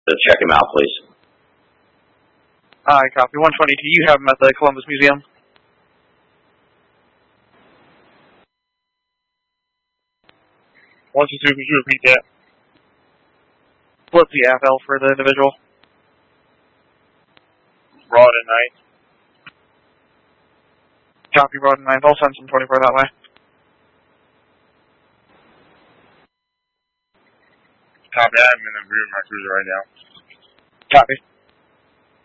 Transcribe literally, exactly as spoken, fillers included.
to check him out, please. Alright, copy. one twenty, do you have him at the Columbus Museum? one two two, could you repeat that? What's the A F L for the individual? Broad and ninth. Copy, Broad and ninth. I'll send some twenty-four that way. Copy, I'm in the rear of my cruiser right now. Copy.